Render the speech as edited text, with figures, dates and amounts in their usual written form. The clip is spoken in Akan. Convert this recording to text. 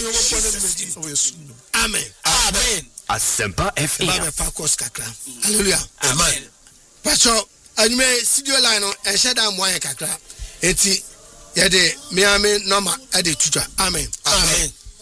Amen. Amen. Asempa FM. Baba focus kakra. Hallelujah. Amen. Pastor, anime studio line no e sheda mo an kakra. Eti ye de me ame normal e de tutua. Amen. Amen.